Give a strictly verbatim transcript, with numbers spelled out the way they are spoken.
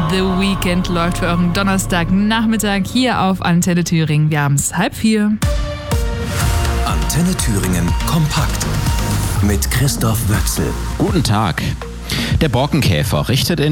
The Weeknd läuft für euren Donnerstagnachmittag hier auf Antenne Thüringen. Wir haben es halb vier. Antenne Thüringen kompakt mit Christoph Wöchsel. Guten Tag. Der Borkenkäfer richtet in